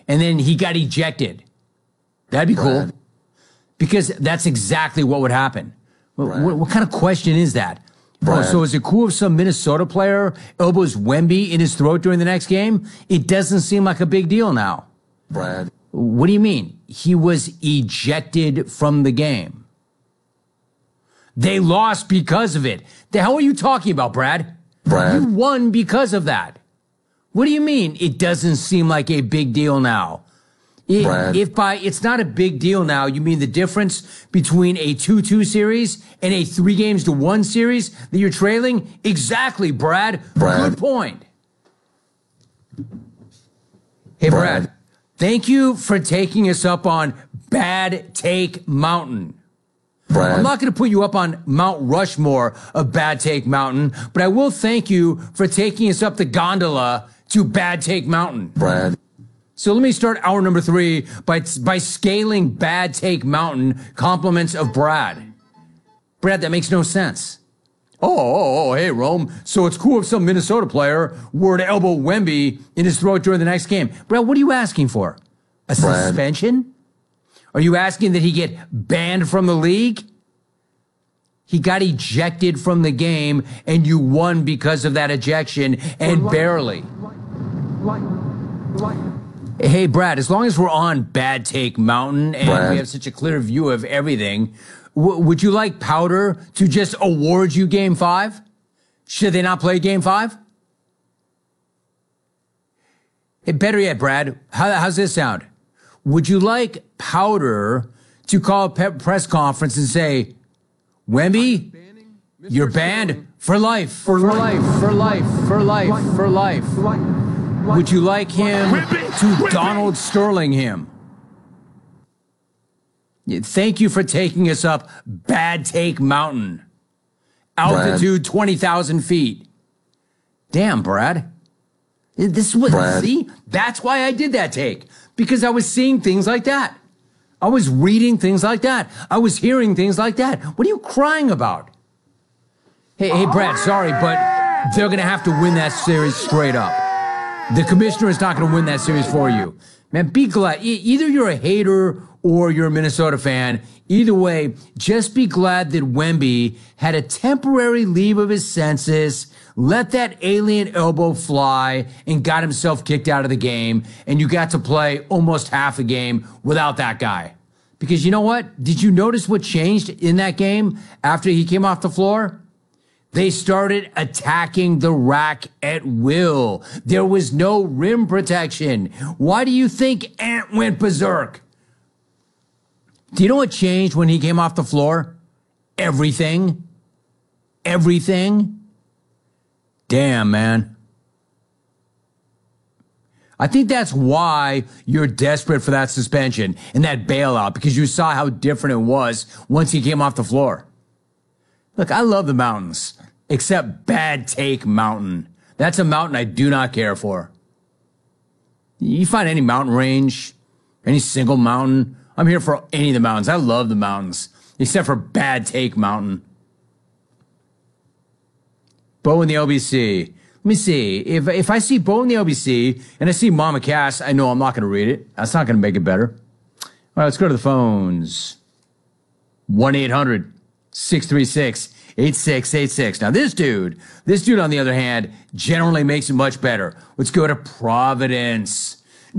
and then he got ejected. That'd be cool. Because that's exactly what would happen. What kind of question is that? Oh, so is it cool if some Minnesota player elbows Wemby in his throat during the next game? It doesn't seem like a big deal now. Brad. What do you mean? He was ejected from the game. They lost because of it. The hell are you talking about, Brad? You won because of that. What do you mean it doesn't seem like a big deal now? If by it's not a big deal now, you mean the difference between a 2-2 series and a 3-1 series that you're trailing? Exactly, Brad. Good point. Hey, Brad, thank you for taking us up on Bad Take Mountain. I'm not going to put you up on Mount Rushmore of Bad Take Mountain, but I will thank you for taking us up the gondola to Bad Take Mountain. So let me start hour number 3 by scaling Bad Take Mountain, compliments of Brad. Brad, that makes no sense. Hey, Rome. So it's cool if some Minnesota player were to elbow Wemby in his throat during the next game. Brad, what are you asking for? A suspension? Are you asking that he get banned from the league? He got ejected from the game, and you won because of that ejection, and barely. Hey, Brad, as long as we're on Bad Take Mountain and we have such a clear view of everything, would you like Powder to just award you Game 5? Should they not play Game 5? Hey, better yet, Brad, how's this sound? Would you like Powder to call a press conference and say, Wemby, you're banned for life, for life, for life, for life, for life. Would you like him to Donald Sterling him? Thank you for taking us up Bad Take Mountain. Altitude 20,000 feet. Damn, Brad. This is what, see? That's why I did that take. Because I was seeing things like that. I was reading things like that. I was hearing things like that. What are you crying about? Hey, Brad, sorry, but they're going to have to win that series straight up. The commissioner is not going to win that series for you. Man, be glad. Either you're a hater or you're a Minnesota fan. Either way, just be glad that Wemby had a temporary leave of his senses, let that alien elbow fly, and got himself kicked out of the game, and you got to play almost half a game without that guy. Because you know what? Did you notice what changed in that game after he came off the floor? They started attacking the rack at will. There was no rim protection. Why do you think Ant went berserk? Do you know what changed when he came off the floor? Everything. Everything. Damn, man. I think that's why you're desperate for that suspension and that bailout, because you saw how different it was once he came off the floor. Look, I love the mountains, except Bad Take Mountain. That's a mountain I do not care for. You find any mountain range, any single mountain, I'm here for any of the mountains. I love the mountains, except for Bad Take Mountain. Bo in the LBC. Let me see. If I see Bo in the LBC and I see Mama Cass, I know I'm not going to read it. That's not going to make it better. All right, let's go to the phones. 1-800-636-8686. Now, this dude, on the other hand, generally makes it much better. Let's go to Providence.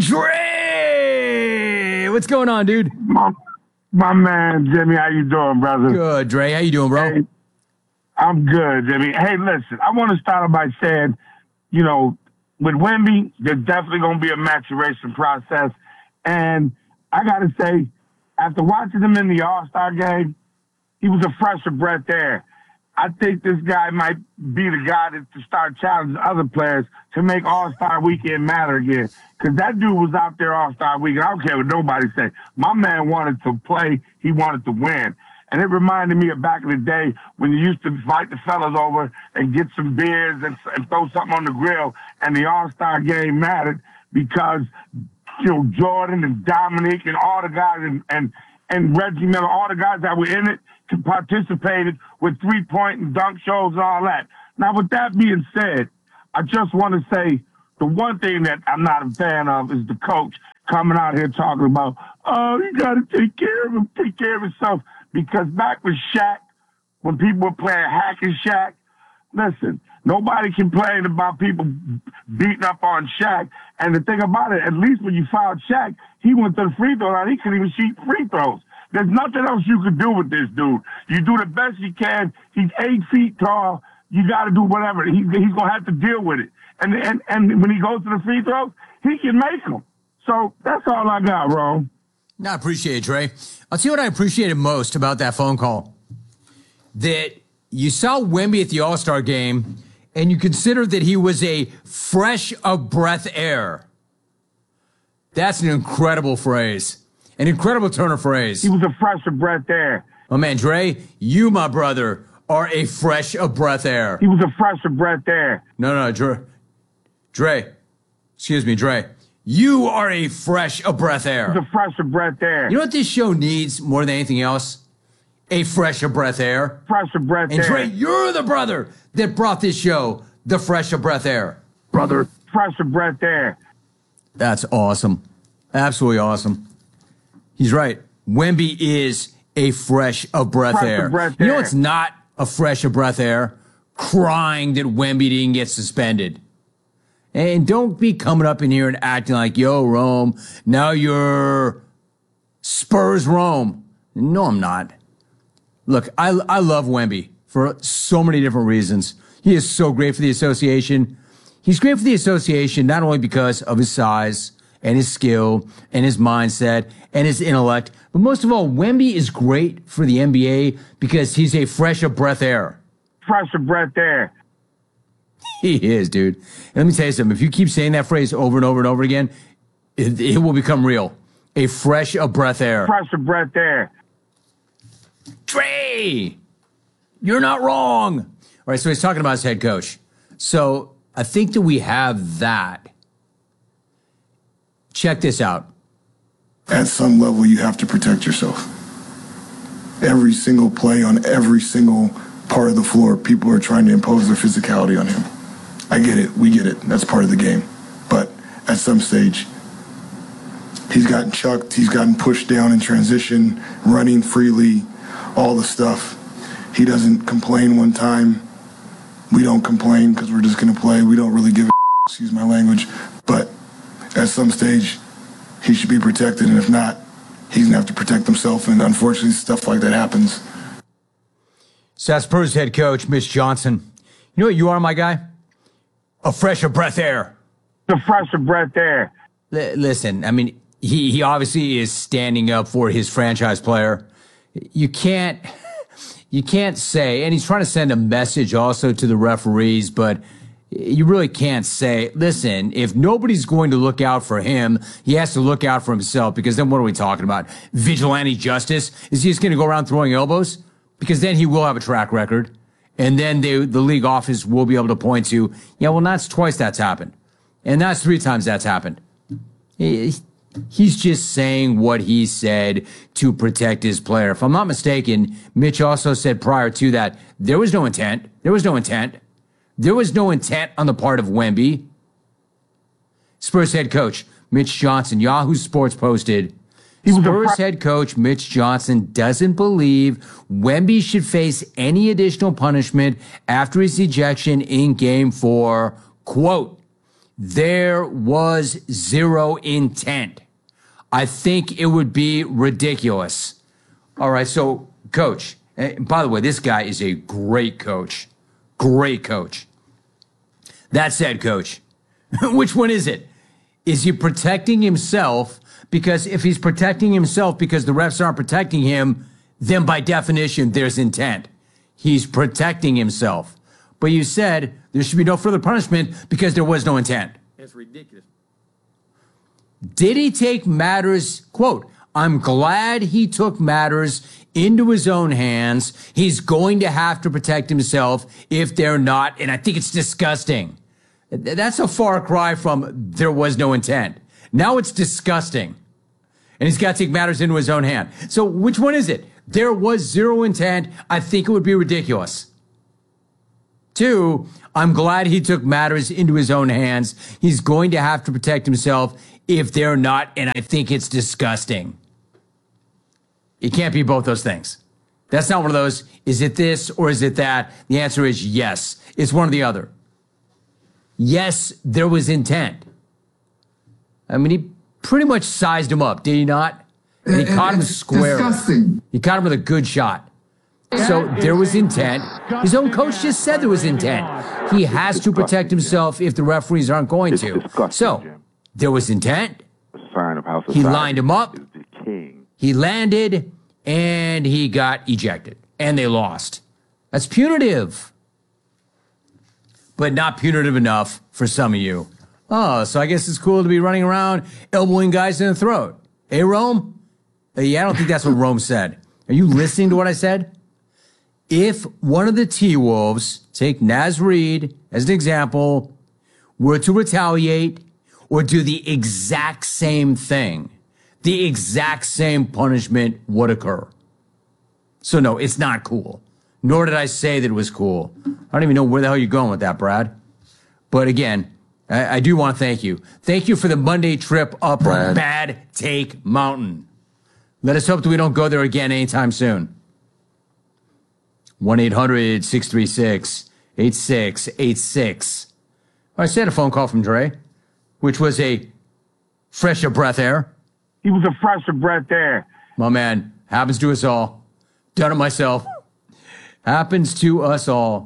Dre! What's going on, dude? My man, Jimmy, how you doing, brother? Good, Dre. How you doing, bro? Hey, I'm good, Jimmy. Hey, listen, I want to start off by saying, you know, with Wemby, there's definitely going to be a maturation process. And I got to say, after watching him in the All-Star game, he was a fresher breath air. I think this guy might be the guy to start challenging other players to make All-Star Weekend matter again. Because that dude was out there All-Star Weekend. I don't care what nobody say. My man wanted to play. He wanted to win. And it reminded me of back in the day when you used to fight the fellas over and get some beers and throw something on the grill, and the All-Star game mattered because, you know, Jordan and Dominique and all the guys and Reggie Miller, all the guys that were in it, participated with three-point and dunk shows and all that. Now, with that being said, I just want to say the one thing that I'm not a fan of is the coach coming out here talking about, oh, you got to take care of him, take care of himself. Because back with Shaq, when people were playing hack and Shaq, listen, nobody complained about people beating up on Shaq. And the thing about it, at least when you fouled Shaq, he went to the free throw line. He couldn't even shoot free throws. There's nothing else you could do with this dude. You do the best you can. He's 8 feet tall. You got to do whatever. He's going to have to deal with it. And when he goes to the free throws, he can make them. So that's all I got, Ron. No, I appreciate it, Trey. I'll tell you what I appreciated most about that phone call. That you saw Wemby at the All-Star game, and you considered that he was a fresh of breath air. That's an incredible phrase. An incredible turn of phrase. He was a fresh of breath air. Oh, man, Dre, you, my brother, are a fresh of breath air. He was a fresh of breath air. No, Dre. Excuse me, Dre. You are a fresh of breath air. He was a fresh of breath air. You know what this show needs more than anything else? A fresh of breath air. Fresh of breath air. And Dre, you're the brother that brought this show, the fresh of breath air. Brother. Fresh of breath air. That's awesome. Absolutely awesome. He's right. Wemby is a fresh of breath air. You know what's not a fresh of breath air? Crying that Wemby didn't get suspended. And don't be coming up in here and acting like, yo, Rome, now you're Spurs Rome. No, I'm not. Look, I love Wemby for so many different reasons. He is so great for the association. He's great for the association not only because of his size and his skill and his mindset and his intellect, but most of all, Wemby is great for the NBA because he's a fresh of breath air. Fresh of breath air. He is, dude. And let me tell you something. If you keep saying that phrase over and over and over again, it will become real. A fresh of breath air. Fresh of breath air. Trey, you're not wrong. All right, so he's talking about his head coach. So I think that we have that. Check this out. At some level, you have to protect yourself. Every single play on every single part of the floor, people are trying to impose their physicality on him. I get it. We get it. That's part of the game. But at some stage, he's gotten chucked. He's gotten pushed down in transition, running freely, all the stuff. He doesn't complain one time. We don't complain because we're just going to play. We don't really give a excuse my language. But at some stage, he should be protected. And if not, he's going to have to protect himself. And unfortunately, stuff like that happens. So that's Spurs head coach, Mitch Johnson. You know what you are, my guy? A fresh of breath air. A fresh of breath air. Listen, I mean, he obviously is standing up for his franchise player. You can't say, and he's trying to send a message also to the referees, but you really can't say, listen, if nobody's going to look out for him, he has to look out for himself, because then what are we talking about? Vigilante justice? Is he just going to go around throwing elbows? Because then he will have a track record, and then the league office will be able to point to, yeah, well, that's twice that's happened, and that's 3 times that's happened. He's just saying what he said to protect his player. If I'm not mistaken, Mitch also said prior to that, there was no intent. There was no intent. There was no intent on the part of Wemby. Spurs head coach Mitch Johnson, Yahoo Sports posted, Spurs head coach Mitch Johnson doesn't believe Wemby should face any additional punishment after his ejection in Game 4. Quote, there was zero intent. I think it would be ridiculous. All right, so, coach, by the way, this guy is a great coach. Great coach. That said, coach, which one is it? Is he protecting himself? Because if he's protecting himself because the refs aren't protecting him, then by definition, there's intent. He's protecting himself. But you said there should be no further punishment because there was no intent. It's ridiculous. Did he take matters, quote, I'm glad he took matters into his own hands. He's going to have to protect himself if they're not. And I think it's disgusting. That's a far cry from there was no intent. Now it's disgusting. And he's got to take matters into his own hand. So which one is it? There was zero intent. I think it would be ridiculous. 2, I'm glad he took matters into his own hands. He's going to have to protect himself if they're not, and I think it's disgusting. It can't be both those things. That's not one of those, is it this or is it that? The answer is yes. It's one or the other. Yes, there was intent. I mean, he pretty much sized him up, did he not? And he caught him square. Disgusting. He caught him with a good shot. So there was intent. His own coach just said there was intent. He has to protect himself if the referees aren't going to. So there was intent. He lined him up. He landed, and he got ejected. And they lost. That's punitive. But not punitive enough for some of you. Oh, so I guess it's cool to be running around elbowing guys in the throat. Hey, Rome? Yeah, I don't think that's what Rome said. Are you listening to what I said? If one of the T-Wolves, take Naz Reid as an example, were to retaliate or do the exact same thing, the exact same punishment would occur. So no, it's not cool. Nor did I say that it was cool. I don't even know where the hell you're going with that, Brad. But again, I do want to thank you. Thank you for the Monday trip up Bad Take Mountain. Let us hope that we don't go there again anytime soon. 1-800-636-8686. I said a phone call from Dre, which was a fresh of breath air. He was a fresh of breath air. My man, happens to us all. Done it myself. Happens to us all.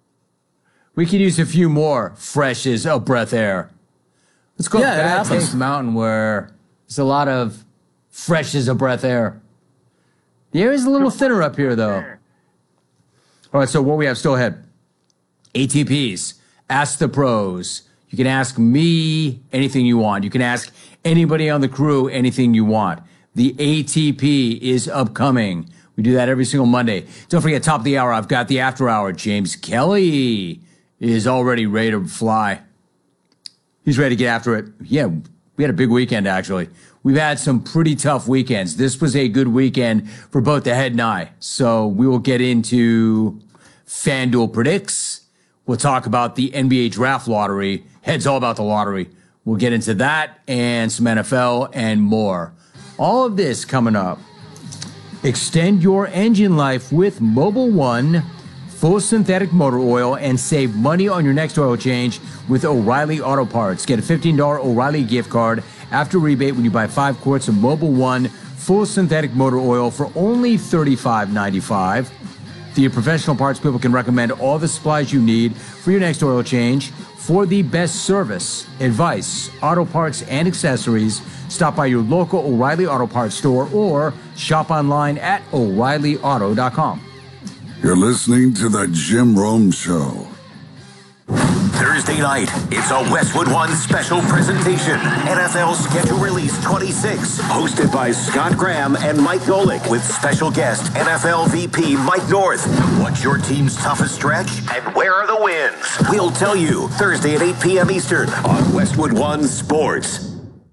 We could use a few more freshes of breath air. Let's go Bad Take Mountain where there's a lot of freshes of breath air. The air is a little thinner up here, though. All right, so what we have still ahead. ATPs. Ask the pros. You can ask me anything you want. You can ask anybody on the crew anything you want. The ATP is upcoming. We do that every single Monday. Don't forget, top of the hour, I've got the after hour. James Kelly is already ready to fly. He's ready to get after it. Yeah, we had a big weekend, actually. We've had some pretty tough weekends. This was a good weekend for both the head and I. So we will get into FanDuel Predicts. We'll talk about the NBA Draft Lottery. Head's all about the lottery. We'll get into that and some NFL and more. All of this coming up. Extend your engine life with Mobil 1 full synthetic motor oil and save money on your next oil change with O'Reilly Auto Parts. Get a $15 O'Reilly gift card after rebate when you buy 5 quarts of Mobil 1 full synthetic motor oil for only $35.95. The professional parts people can recommend all the supplies you need for your next oil change. For the best service, advice, auto parts, and accessories, stop by your local O'Reilly Auto Parts store or shop online at O'ReillyAuto.com. You're listening to The Jim Rome Show. Thursday night, it's a Westwood One special presentation. NFL Schedule Release 26, hosted by Scott Graham and Mike Golick, with special guest NFL VP Mike North. What's your team's toughest stretch, and where are the wins? We'll tell you Thursday at 8 p.m. Eastern on Westwood One Sports.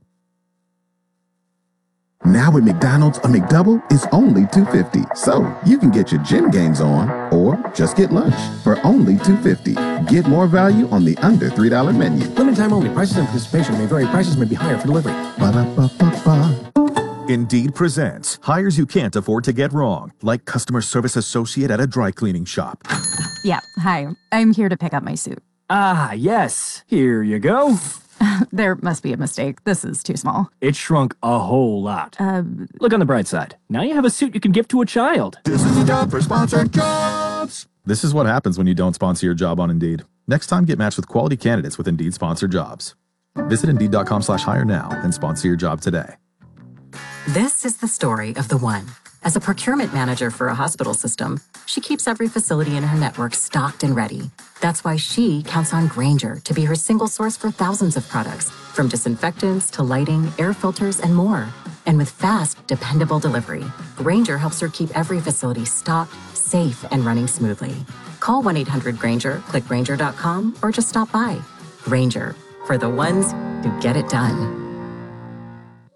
Now at McDonald's, a McDouble is only $2.50. So you can get your gym games on or just get lunch for only $2.50. Get more value on the under $3 menu. Limited time only. Prices and participation may vary. Prices may be higher for delivery. Ba-da-ba-ba-ba. Indeed presents hires you can't afford to get wrong, like customer service associate at a dry cleaning shop. Yeah, hi. I'm here to pick up my suit. Ah, yes. Here you go. There must be a mistake. This is too small. It shrunk a whole lot. Look on the bright side. Now you have a suit you can give to a child. This is a job for sponsored jobs. This is what happens when you don't sponsor your job on Indeed. Next time, get matched with quality candidates with Indeed sponsored jobs. Visit Indeed.com/hire now and sponsor your job today. This is the story of the one. As a procurement manager for a hospital system, she keeps every facility in her network stocked and ready. That's why she counts on Grainger to be her single source for thousands of products, from disinfectants to lighting, air filters, and more. And with fast, dependable delivery, Grainger helps her keep every facility stocked, safe, and running smoothly. Call 1-800-GRAINGER, click Grainger.com, or just stop by. Grainger, for the ones who get it done. My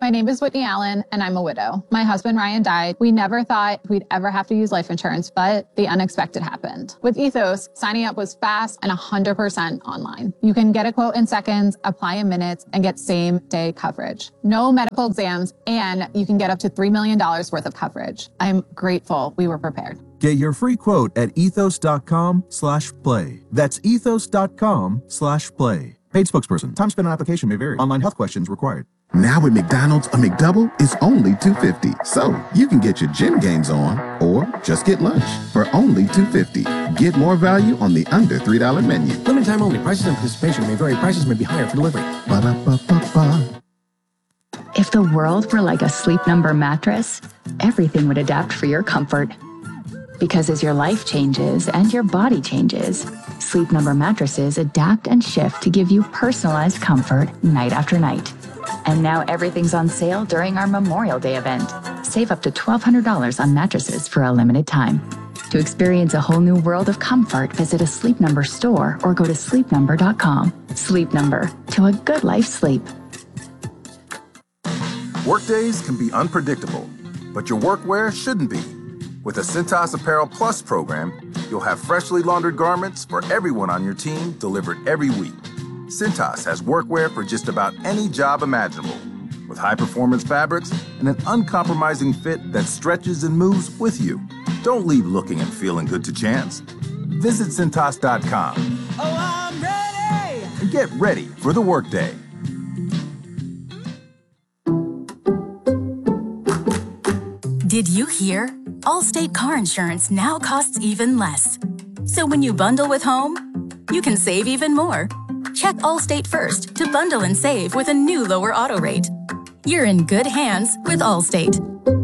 My name is Whitney Allen, and I'm a widow. My husband, Ryan, died. We never thought we'd ever have to use life insurance, but the unexpected happened. With Ethos, signing up was fast and 100% online. You can get a quote in seconds, apply in minutes, and get same-day coverage. No medical exams, and you can get up to $3 million worth of coverage. I'm grateful we were prepared. Get your free quote at ethos.com/play. That's ethos.com/play. Paid spokesperson. Time spent on application may vary. Online health questions required. Now at McDonald's, a McDouble is only $2.50. So you can get your gym gains on or just get lunch for only $2.50. Get more value on the under $3 menu. Limited time only. Prices and participation may vary. Prices may be higher for delivery. Ba-da-ba-ba-ba. If the world were like a Sleep Number mattress, everything would adapt for your comfort. Because as your life changes and your body changes, Sleep Number mattresses adapt and shift to give you personalized comfort night after night. And now everything's on sale during our Memorial Day event. Save up to $1,200 on mattresses for a limited time. To experience a whole new world of comfort, visit a Sleep Number store or go to sleepnumber.com. Sleep Number, to a good night's sleep. Workdays can be unpredictable, but your workwear shouldn't be. With the Cintas Apparel Plus program, you'll have freshly laundered garments for everyone on your team delivered every week. Cintas has workwear for just about any job imaginable, with high-performance fabrics and an uncompromising fit that stretches and moves with you. Don't leave looking and feeling good to chance. Visit Cintas.com. Oh, I'm ready! And get ready for the workday. Did you hear? Allstate car insurance now costs even less. So when you bundle with home, you can save even more. Check Allstate first to bundle and save with a new lower auto rate. You're in good hands with Allstate.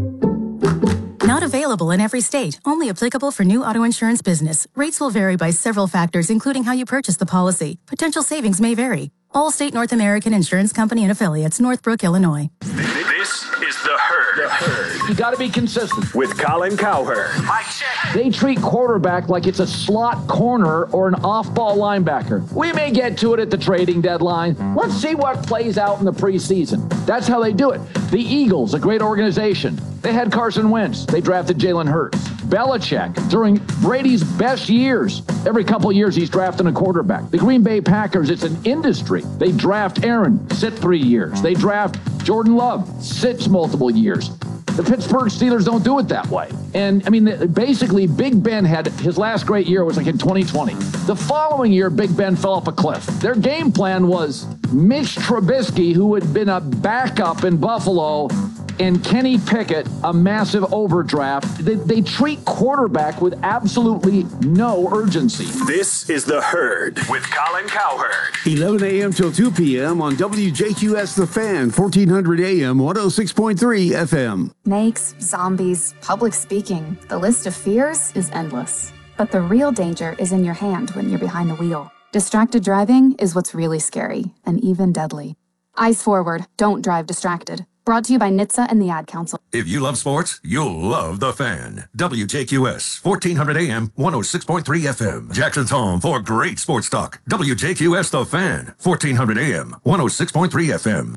Not available in every state. Only applicable for new auto insurance business. Rates will vary by several factors, including how you purchase the policy. Potential savings may vary. Allstate North American Insurance Company and Affiliates, Northbrook, Illinois. This is The Herd. You got to be consistent. With Colin Cowherd. Mike check. They treat quarterback like it's a slot corner or an off-ball linebacker. We may get to it at the trading deadline. Let's see what plays out in the preseason. That's how they do it. The Eagles, a great organization. They had Carson Wentz. They drafted Jalen Hurts. Belichick, during Brady's best years, every couple of years he's drafting a quarterback. The Green Bay Packers, it's an industry. They draft Aaron, sit 3 years. They draft Jordan Love, sits multiple years. The Pittsburgh Steelers don't do it that way. And, I mean, basically, Big Ben had his last great year was like in 2020. The following year, Big Ben fell off a cliff. Their game plan was Mitch Trubisky, who had been a backup in Buffalo, and Kenny Pickett, a massive overdraft. They treat quarterback with absolutely no urgency. This is The Herd with Colin Cowherd. 11 a.m. till 2 p.m. on WJQS The Fan, 1400 a.m., 106.3 FM. Snakes, zombies, public speaking. The list of fears is endless. But the real danger is in your hand when you're behind the wheel. Distracted driving is what's really scary and even deadly. Eyes forward, don't drive distracted. Brought to you by NHTSA and the Ad Council. If you love sports, you'll love The Fan. WJQS, 1400 AM, 106.3 FM. Jackson's home for great sports talk. WJQS The Fan, 1400 AM, 106.3 FM.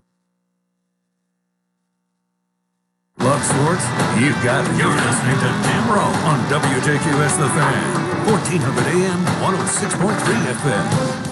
Love sports? You've got it. You're listening to Jim Rome on WJQS The Fan, 1400 AM, 106.3 FM.